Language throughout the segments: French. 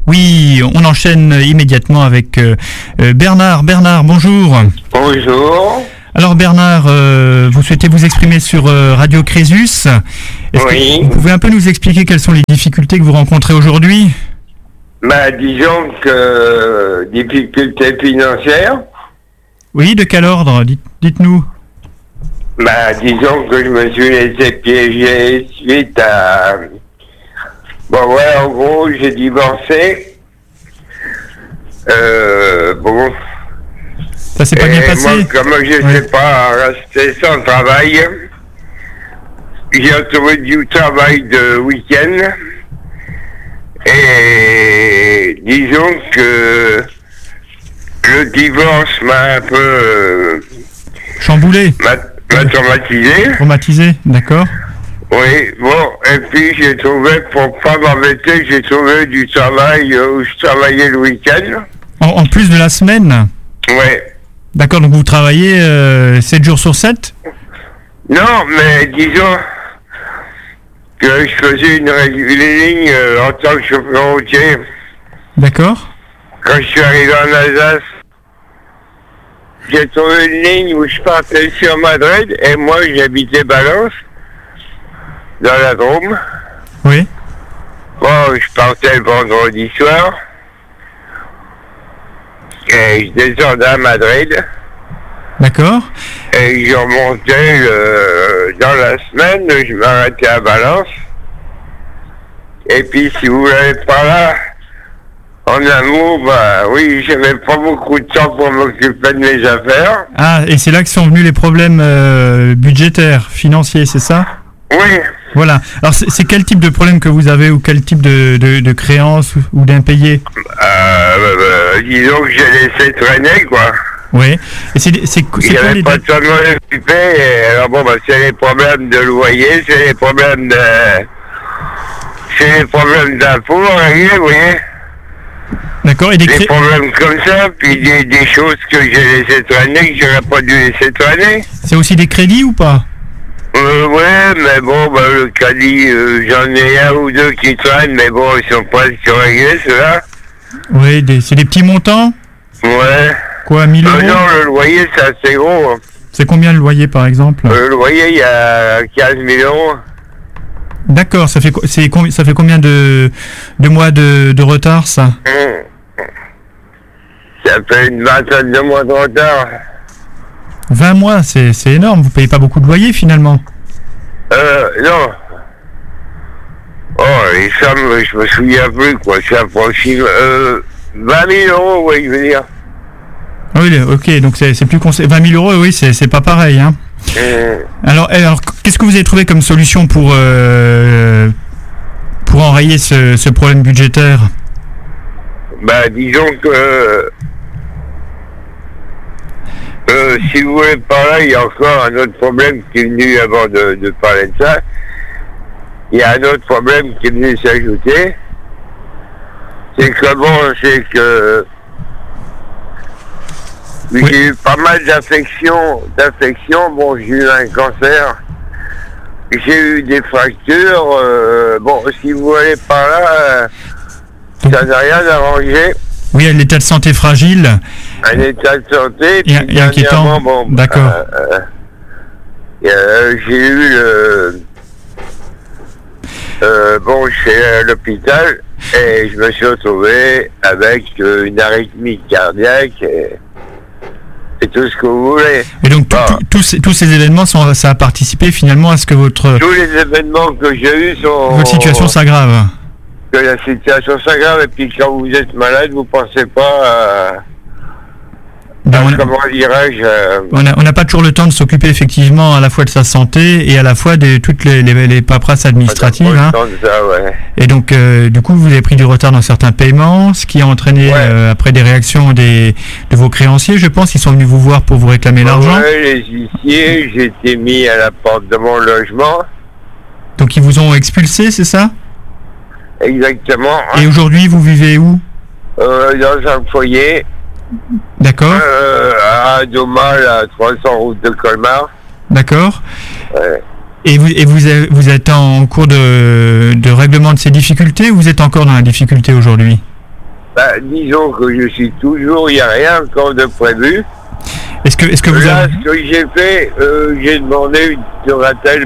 Oui, on enchaîne immédiatement avec Bernard. Bernard, bonjour. Bonjour. Alors Bernard, vous souhaitez vous exprimer sur Radio Crésus. Est-ce que vous pouvez un peu nous expliquer quelles sont les difficultés que vous rencontrez aujourd'hui ? Disons que difficultés financières. Oui, de quel ordre ? Dites-nous. Disons que je me suis laissé piéger suite à... en gros, j'ai divorcé. Ça s'est pas bien passé. Moi, comme je ne sais pas rester sans travail, j'ai retrouvé du travail de week-end. Et disons que le divorce m'a un peu... chamboulé. M'a traumatisé. Traumatisé, d'accord. Oui, et puis j'ai trouvé, pour pas m'embêter, j'ai trouvé du travail où je travaillais le week-end. En plus de la semaine ? Oui. D'accord, donc vous travaillez 7 jours sur 7 ? Non, mais disons que je faisais une ligne en tant que chauffeur routier. D'accord. Quand je suis arrivé en Alsace, j'ai trouvé une ligne où je partais sur Madrid, et moi j'habitais Valence, dans la Drôme. Oui. Je partais le vendredi soir, et je descendais à Madrid. D'accord. Et je remontais dans la semaine, je m'arrêtais à Valence. Et puis si vous voulez par là, en amour, oui, j'avais pas beaucoup de temps pour m'occuper de mes affaires. Ah, et c'est là que sont venus les problèmes budgétaires, financiers, c'est ça ? Oui. Voilà. Alors c'est quel type de problème que vous avez, ou quel type de créance ou d'impayé ? Disons que j'ai laissé traîner, quoi. Oui. Et c'est il n'y avait pas de temps de m'en occuper. Alors c'est les problèmes de loyer, c'est les problèmes d'impôts à régler, vous voyez. D'accord. Et des problèmes comme ça, puis des choses que j'ai laissé traîner, que j'aurais pas dû laisser traîner. C'est aussi des crédits ou pas ? Ouais, mais le crédit, j'en ai un ou deux qui traînent, mais ils sont presque réglés, ceux-là. Oui, c'est des petits montants ? Ouais. Quoi, 1000 euros ? Non, le loyer, c'est assez gros. C'est combien le loyer, par exemple ? Le loyer, il y a 15 000 euros. D'accord, ça fait combien de mois de retard, ça ? Ça fait une vingtaine de mois de retard. 20 mois, c'est énorme, vous payez pas beaucoup de loyer, finalement ? Non. Les sommes, je me souviens plus, quoi, c'est approximativement... 20 000 euros, oui, je veux dire. Oui, ok, donc c'est plus 20 000 euros, oui, c'est pas pareil, hein. Alors, qu'est-ce que vous avez trouvé comme solution pour enrayer ce problème budgétaire ? Disons que si vous voulez par là, il y a encore un autre problème qui est venu avant de parler de ça. Il y a un autre problème qui est venu s'ajouter. C'est que oui. J'ai eu pas mal d'affections. J'ai eu un cancer. J'ai eu des fractures. Si vous allez par là, ça n'a rien arrangé. Oui, un état de santé fragile. Un état de santé. Et inquiétant. D'accord. J'ai eu chez l'hôpital, et je me suis retrouvé avec une arythmie cardiaque et tout ce que vous voulez. Et donc tous ces événements, ça a participé finalement à ce que tous les événements que j'ai eus sont... Votre situation s'aggrave. Que la situation s'aggrave, et puis quand vous êtes malade, vous pensez pas comment dirais-je... On n'a pas toujours le temps de s'occuper effectivement à la fois de sa santé et à la fois de toutes les paperasses administratives. Hein. Ça, ouais. Et donc, du coup, vous avez pris du retard dans certains paiements, ce qui a entraîné après des réactions de vos créanciers, je pense, ils sont venus vous voir pour vous réclamer l'argent. Oui, les huissiers, j'ai été mis à la porte de mon logement. Donc, ils vous ont expulsé, c'est ça ? Exactement. Et aujourd'hui, vous vivez où ? Dans un foyer. D'accord. À Domal, à 300 route de Colmar. D'accord. Ouais. Et vous êtes en cours de règlement de ces difficultés, ou vous êtes encore dans la difficulté aujourd'hui ? Disons que je suis toujours, il n'y a rien encore de prévu. Est-ce que vous Là, avez... ce que j'ai fait, j'ai demandé une curatelle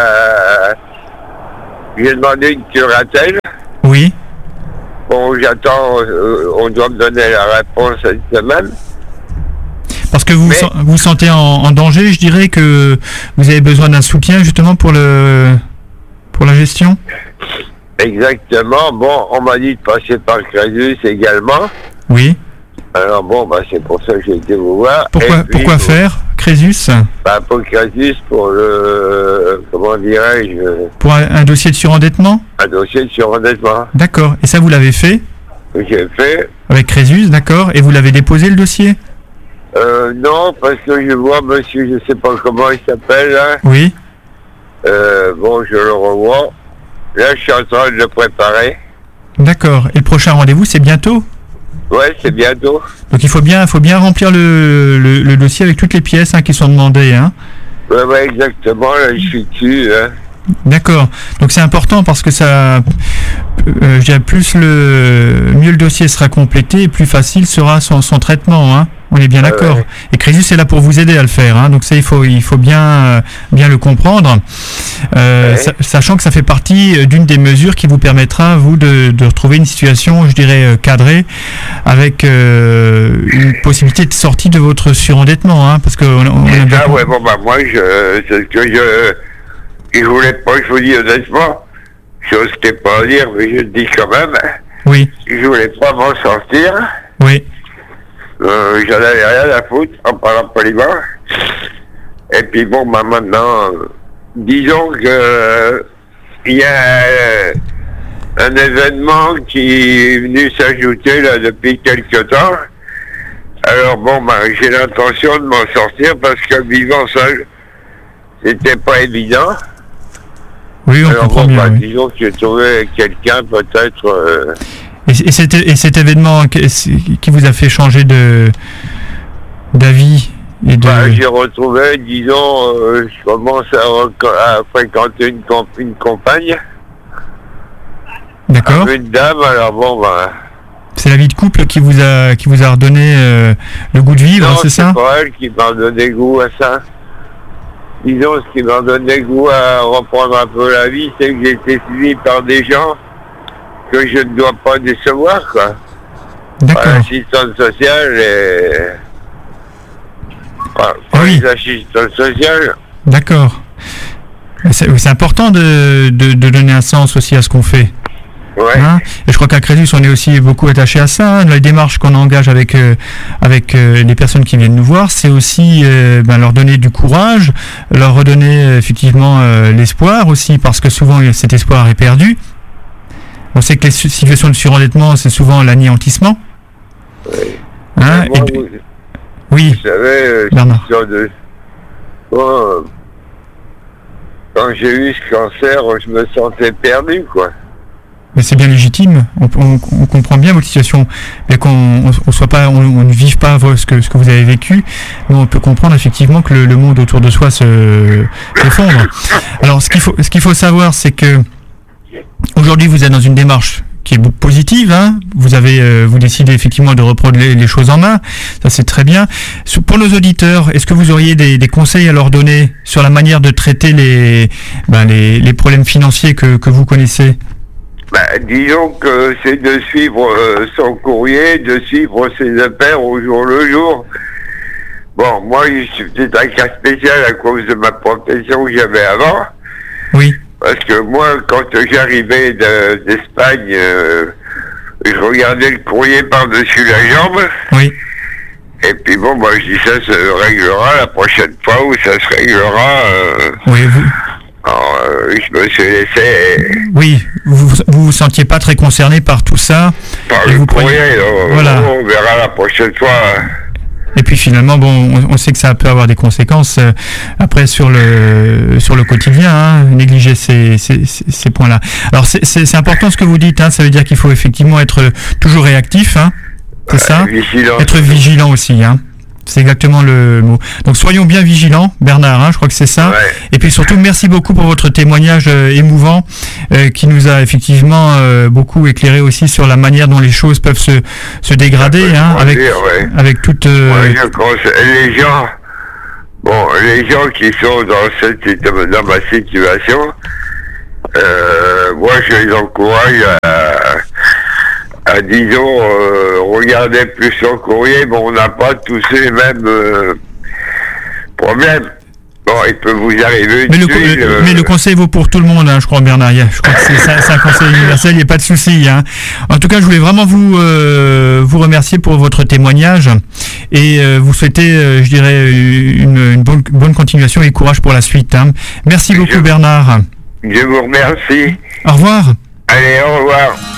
J'ai demandé une curatelle. Oui. Bon, j'attends, on doit me donner la réponse cette semaine. Parce que vous vous sentez en danger, je dirais que vous avez besoin d'un soutien justement pour la gestion. Exactement. Bon, on m'a dit de passer par Crésus également. Oui. Alors bon, c'est pour ça que j'ai été vous voir. Pourquoi faire Crésus? Pour Crésus, pour comment dirais-je... Pour un dossier de surendettement? Un dossier de surendettement. D'accord. Et ça, vous l'avez fait? J'ai fait. Avec Crésus, d'accord. Et vous l'avez déposé, le dossier? Non, parce que je vois monsieur, je sais pas comment il s'appelle, là. Oui. Bon, je le revois. Là, je suis en train de le préparer. D'accord. Et le prochain rendez-vous, c'est bientôt? Ouais, c'est bientôt. Donc il faut bien remplir le dossier avec toutes les pièces qui sont demandées. Hein. Ouais, exactement. Là, je suis dessus. Hein. D'accord. Donc c'est important parce que ça, je dirais, mieux le dossier sera complété et plus facile sera son traitement. Hein. On est bien d'accord. Ouais. Et Crésus est là pour vous aider à le faire. Hein. Donc ça, il faut bien le comprendre, sachant que ça fait partie d'une des mesures qui vous permettra, vous, de retrouver une situation, je dirais, cadrée, avec une possibilité de sortie de votre surendettement. Hein, parce que moi, c'est ce que je voulais pas, je vous dis honnêtement, je n'osais pas dire, mais je le dis quand même. Oui. Je voulais pas m'en sortir. Oui. J'en avais rien à foutre, en parlant poliment. Et puis bon, maintenant, disons que il y a un événement qui est venu s'ajouter là depuis quelque temps. Alors bon, j'ai l'intention de m'en sortir parce que vivant seul, c'était pas évident. Oui, on comprend bien. Oui. Disons que j'ai trouvé quelqu'un peut-être... Et cet événement qui vous a fait changer d'avis et de... j'ai retrouvé, disons, je commence à fréquenter une compagne. D'accord. Une dame, alors bon, C'est la vie de couple qui vous a redonné le goût de vivre, c'est ça? C'est pas elle qui m'a donné goût à ça. Disons, ce qui m'a donné goût à reprendre un peu la vie, c'est que j'ai été suivi par des gens que je ne dois pas décevoir, quoi. D'accord. L'assistante sociale et... oui. Les assistantes sociales. D'accord. C'est important de donner un sens aussi à ce qu'on fait. Ouais. Hein, et je crois qu'à Crésus, on est aussi beaucoup attaché à ça. Hein. Les démarches qu'on engage avec les personnes qui viennent nous voir, c'est aussi leur donner du courage, leur redonner effectivement l'espoir aussi, parce que souvent cet espoir est perdu. On sait que les situations de surendettement, c'est souvent l'anéantissement. Oui. Hein, moi, oui. Vous savez, quand j'ai eu ce cancer, je me sentais perdu, quoi. Mais c'est bien légitime. On comprend bien votre situation, mais qu'on ne vive pas ce que vous avez vécu. Mais on peut comprendre effectivement que le monde autour de soi s'effondre. Alors, ce qu'il faut savoir, c'est que aujourd'hui, vous êtes dans une démarche qui est positive. Hein. Vous décidez effectivement de reprendre les choses en main. Ça, c'est très bien. Pour nos auditeurs, est-ce que vous auriez des conseils à leur donner sur la manière de traiter les problèmes financiers que vous connaissez? Disons que c'est de suivre son courrier, de suivre ses affaires au jour le jour. Bon, moi, je suis peut-être un cas spécial à cause de ma profession que j'avais avant. Oui. Parce que moi, quand j'arrivais d'Espagne, je regardais le courrier par-dessus la jambe. Oui. Et puis bon, je dis ça se réglera la prochaine fois où ça se réglera. Oui, alors, je me suis laissé... Oui, vous sentiez pas très concerné par tout ça. Par le courrier, voilà. On verra la prochaine fois. Et puis finalement, on sait que ça peut avoir des conséquences après sur le quotidien, hein, négliger ces points-là. Alors c'est important ce que vous dites, hein, ça veut dire qu'il faut effectivement être toujours réactif, hein, c'est ça. Vigilant. Être vigilant aussi, hein. C'est exactement le mot. Donc soyons bien vigilants, Bernard, hein, je crois que c'est ça. Ouais. Et puis surtout, merci beaucoup pour votre témoignage émouvant qui nous a effectivement beaucoup éclairé aussi sur la manière dont les choses peuvent se dégrader, hein, avec toute... Moi, je conseille les gens qui sont dans ma situation, moi je les encourage à disons, regarder plus son courrier, mais on n'a pas tous les mêmes problèmes. Bon, il peut vous arriver mais le conseil vaut pour tout le monde, hein, je crois, Bernard. Je crois que c'est un conseil universel, il n'y a pas de souci. Hein. En tout cas, je voulais vraiment vous remercier pour votre témoignage et vous souhaiter, je dirais, une bonne continuation et courage pour la suite. Hein. Merci beaucoup, Bernard. Je vous remercie. Au revoir. Allez, au revoir.